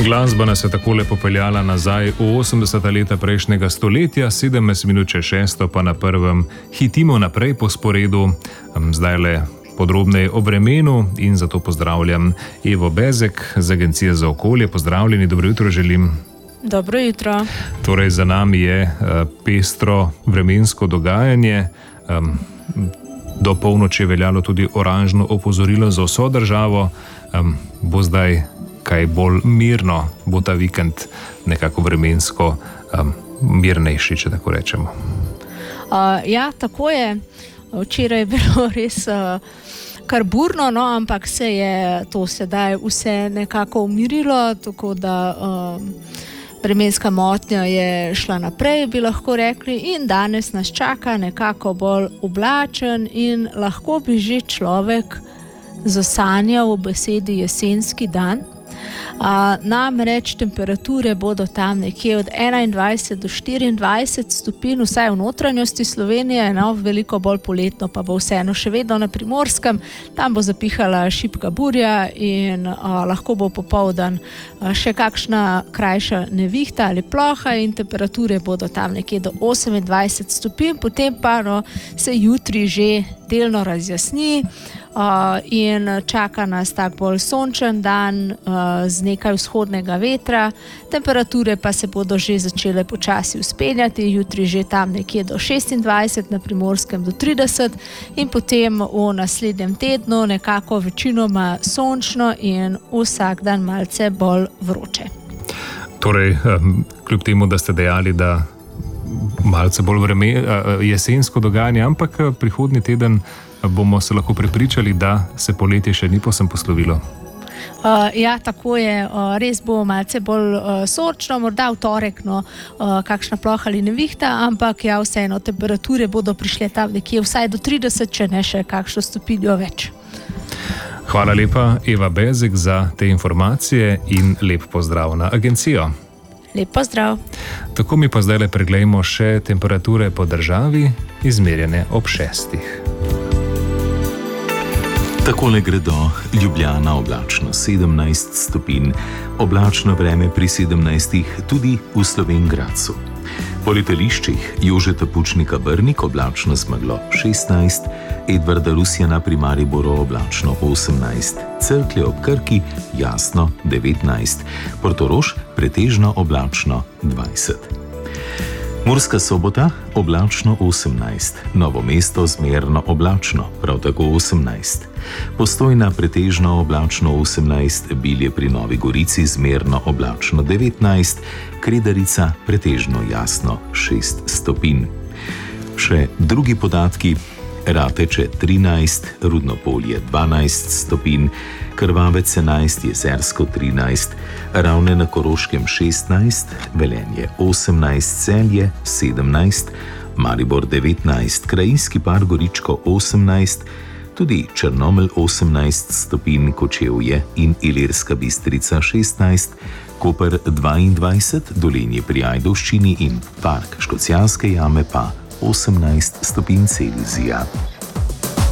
Glasba nas je takole popeljala nazaj v 80. leta prejšnjega stoletja, 17 minut čez 6, pa na prvem hitimo naprej po sporedu. Zdaj le podrobneje o vremenu in zato pozdravljam Evo Bezek z Agencije za okolje. Pozdravljeni, dobro jutro želim. Dobro jutro. Torej, za nami je pestro vremensko dogajanje. Do polnoči je veljalo tudi oranžno opozorilo za vso državo. Bo zdaj kaj bolj mirno, bo ta vikend nekako vremensko mirnejši, če tako rečemo. Ja, tako je. Včeraj je bilo res kar burno, no, ampak se je to sedaj vse nekako umirilo, tako da vremenska motnja je šla naprej, bi lahko rekli, in danes nas čaka nekako bolj oblačen in lahko bi že človek zasanjal v besedi jesenski dan. Namreč temperature bodo tam nekje od 21 do 24 stopinj, vsaj v notranjosti Slovenije, no, veliko bolj poletno pa bo vseeno še vedno na Primorskem. Tam bo zapihala šibka burja in lahko bo popoldan še kakšna krajša nevihta ali ploha in temperature bodo tam nekje do 28 stopinj, potem pa se jutri že delno razjasni in čaka nas tak bolj sončen dan z nekaj vzhodnega vetra. Temperature pa se bodo že začele počasi vzpenjati, jutri že tam nekje do 26, na Primorskem do 30 in potem v naslednjem tednu nekako večinoma sončno in vsak dan malce bolj vroče. Torej, kljub temu, da ste dejali, da malce bolj jesensko dogajanje, ampak prihodnji teden bomo se lahko prepričali, da se poletje še ni povsem poslovilo. Ja, tako je. Res bo malce bolj sončno, morda v torek, kakšna ploha ali nevihta, ampak ja, vseeno temperature bodo prišle tam nekje vsaj do 30, če ne še kakšno stopinjo več. Hvala lepa, Eva Bezek, za te informacije in lep pozdrav na agencijo. Lep pozdrav. Tako mi pa zdaj le preglejmo še temperature po državi, izmerjene ob 6. Takole gredo: Ljubljana oblačno 17 stopinj, oblačno vreme pri 17 tudi v Slovenj Gradcu. Po letališčih Jožeta Pučnika Brnik oblačno z meglo 16, Edvarda Rusjana pri Mariboru oblačno 18, Cerklje ob Krki jasno 19, Portorož pretežno oblačno 20. Murska Sobota oblačno 18, Novo mesto zmerno oblačno, prav tako 18. Postojna pretežno oblačno 18, Bilje pri Novi Gorici zmerno oblačno 19, Kredarica pretežno jasno 6 stopinj. Še drugi podatki: Rateče 13, Rudno Polje 12 stopinj, Krvavec 11, Jezersko 13, Ravne na Koroškem 16, Velenje 18, Celje 17, Maribor 19, Krajinski par Goričko 18, tudi Črnomelj 18 stopinj, Kočevje in Ilirska Bistrica 16, Koper 22, Dolenje pri Ajdovščini in Park Škocjanske jame pa 18 stopinj Celzija.